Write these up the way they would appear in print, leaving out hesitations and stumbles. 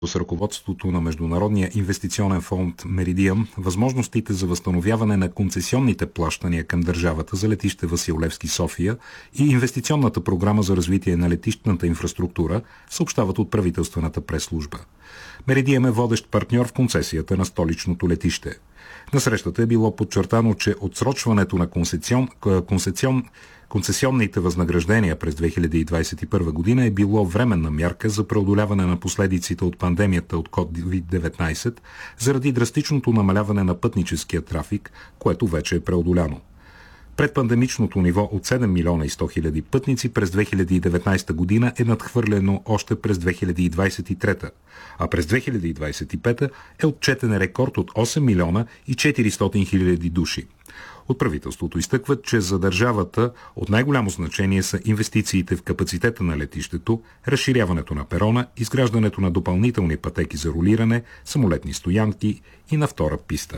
с ръководството на Международния инвестиционен фонд Меридиан възможностите за възстановяване на концесионните плащания към държавата за летище Васил Левски София и инвестиционната програма за развитие на летищната инфраструктура, съобщават от правителствената пресслужба. Меридиан е водещ партньор в концесията на столичното летище. На срещата е било подчертано, че отсрочването на концесионните възнаграждения през 2021 година е било временна мярка за преодоляване на последиците от пандемията от COVID-19 заради драстичното намаляване на пътническия трафик, което вече е преодоляно. Предпандемичното ниво от 7 милиона и 100 хиляди пътници през 2019 година е надхвърлено още през 2023, а през 2025 е отчетен рекорд от 8 милиона и 400 хиляди души. От правителството изтъкват, че за държавата от най-голямо значение са инвестициите в капацитета на летището, разширяването на перона, изграждането на допълнителни пътеки за ролиране, самолетни стоянки и на втора писта.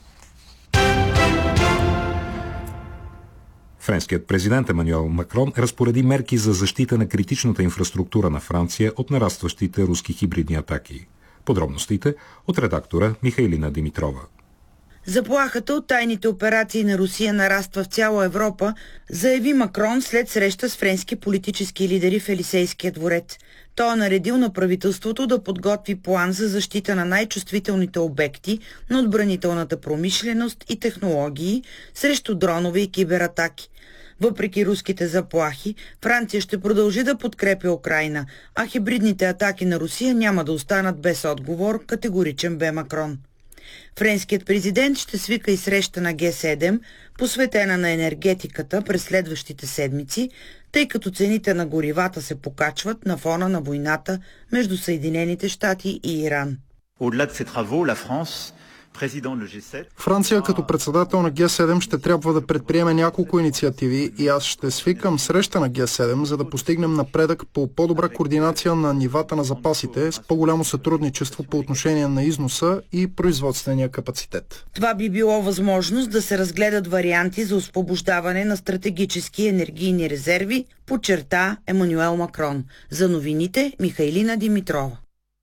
Френският президент Емануел Макрон разпореди мерки за защита на критичната инфраструктура на Франция от нарастващите руски хибридни атаки. Подробностите от редактора Михайлина Димитрова. Заплахата от тайните операции на Русия нараства в цяла Европа, заяви Макрон след среща с френски политически лидери в Елисейския дворец. Той е наредил на правителството да подготви план за защита на най-чувствителните обекти на отбранителната промишленост и технологии срещу дронове и кибератаки. Въпреки руските заплахи, Франция ще продължи да подкрепя Украйна, а хибридните атаки на Русия няма да останат без отговор, категоричен бе Макрон. Френският президент ще свика и среща на Г7, посветена на енергетиката през следващите седмици, тъй като цените на горивата се покачват на фона на войната между Съединените щати и Иран. Франция като председател на Г7 ще трябва да предприеме няколко инициативи и аз ще свикам среща на Г7, за да постигнем напредък по по-добра координация на нивата на запасите с по-голямо сътрудничество по отношение на износа и производствения капацитет. Това би било възможност да се разгледат варианти за освобождаване на стратегически енергийни резерви, подчерта Емануел Макрон. За новините Михайлина Димитрова.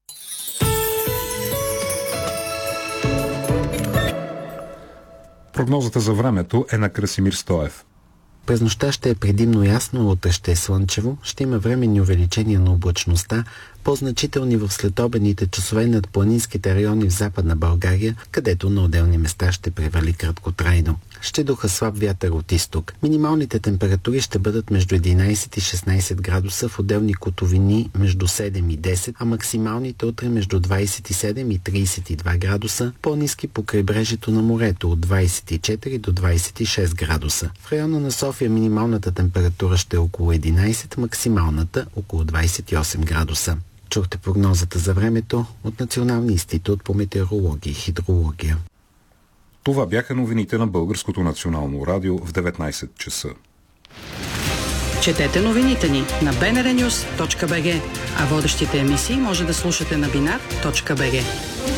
Прогнозата за времето е на Красимир Стоев. През нощта ще е предимно ясно, утре ще е слънчево, ще има временни увеличения на облачността, по-значителни в следобедните часове над планинските райони в Западна България, където на отделни места ще превали краткотрайно. Ще духа слаб вятър от изток. Минималните температури ще бъдат между 11 и 16 градуса, в отделни котловини между 7 и 10, а максималните утре между 27 и 32 градуса, по-ниски по крайбрежието на морето от 24 до 26 градуса. В района на София минималната температура ще е около 11, максималната около 28 градуса. Чухте прогнозата за времето от Националния институт по метеорология и хидрология. Това бяха новините на Българското национално радио в 19 часа. Четете новините ни на bnrnews.bg, а водещите емисии може да слушате на binar.bg.